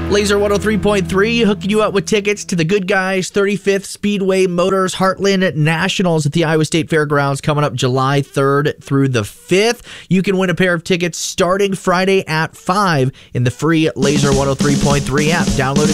Laser 103.3 hooking you up with tickets to the Good Guys 35th Speedway Motors Heartland Nationals at the Iowa State Fairgrounds coming up July 3rd through the 5th. You can win a pair of tickets starting Friday at 5 in the free Laser 103.3 app. Download it